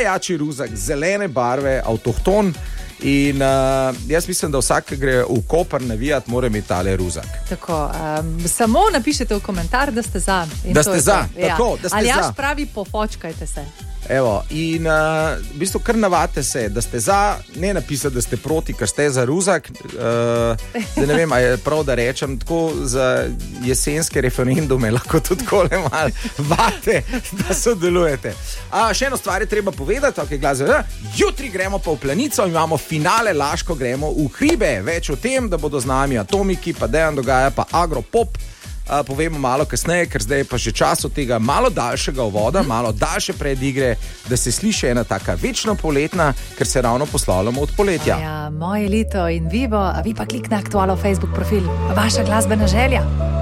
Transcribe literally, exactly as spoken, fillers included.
najjači ruzak, zelene barve, avtohton. In uh, jaz mislim, da vsak, ki gre v Koper navijati, mora imeti tale ruzak. Tako, um, samo napišete v komentar, da ste za. Da ste za, tako, da ste Ali za. Aljaž pravi, pofočkajte se. Evo, in uh, v bistvu kar navadite se, da ste za, ne napisati, da ste proti, ker ste za ruzak. Uh, da ne vem, a je prav, da rečem, tako za jesenske referendume lahko tudi kole malo vate, da sodelujete. A, še eno stvar je treba povedati, ok, glasbe, jutri gremo pa v Planico, imamo finale, Laško gremo v hribe. Več o tem, da bodo z nami Atomiki, pa Dejan Dogaja, pa Agropop. Uh, povemo malo kasneje, ker zdaj je pa že čas od tega malo daljšega uvoda, mm. malo daljše predigre, da se sliši ena taka večno poletna, ker se ravno poslavljamo od poletja. Ja, moje leto in vivo, a vi pa klik na aktualno Facebook profil. Vaša glasbena želja.